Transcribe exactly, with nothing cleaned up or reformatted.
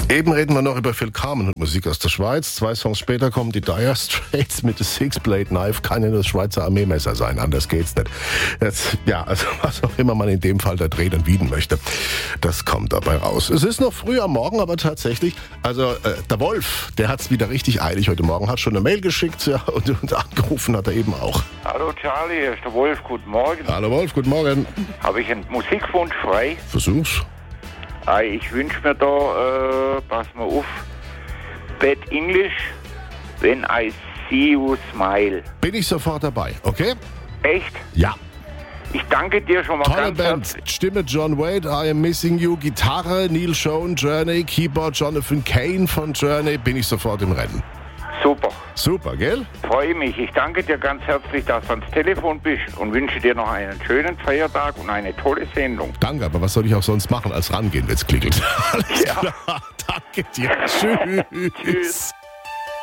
Eben reden wir noch über Phil Carmen und Musik aus der Schweiz. Zwei Songs später kommen die Dire Straits mit The Six-Blade Knife. Kann ja nur das Schweizer Armeemesser sein, anders geht's nicht. Jetzt, ja, also was auch immer man in dem Fall da drehen und wieden möchte, das kommt dabei raus. Es ist noch früh am Morgen, aber tatsächlich, also äh, der Wolf, der hat's wieder richtig eilig heute Morgen, hat schon eine Mail geschickt, ja, und, und angerufen hat er eben auch. Hallo Charlie, hier ist der Wolf, guten Morgen. Hallo Wolf, guten Morgen. Habe ich einen Musikwunsch frei? Versuch's. Ah, ich wünsche mir da, äh, pass mal auf, Bad English, When I See You Smile. Bin ich sofort dabei, okay? Echt? Ja. Ich danke dir schon mal Tolle ganz Band. herzlich. Stimme John Wade, I Am Missing You, Gitarre Neil Schon, Journey, Keyboard Jonathan Cain von Journey. Bin ich sofort im Rennen. Super. Super, gell? Freue mich. Ich danke dir ganz herzlich, dass du ans Telefon bist und wünsche dir noch einen schönen Feiertag und eine tolle Sendung. Danke, aber was soll ich auch sonst machen, als rangehen, wenn es klingelt? Alles Ja. klar. Danke dir. Tschüss. Tschüss.